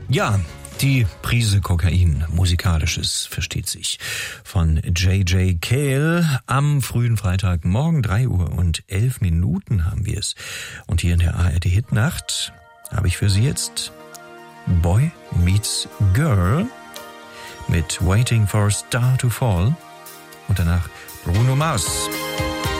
Ja, die Prise Kokain, musikalisches, versteht sich, von J.J. Cale am frühen Freitagmorgen, 3:11 haben wir es. Und hier in der ARD-Hitnacht habe ich für Sie jetzt Boy Meets Girl mit Waiting for a Star to Fall und danach Bruno Mars.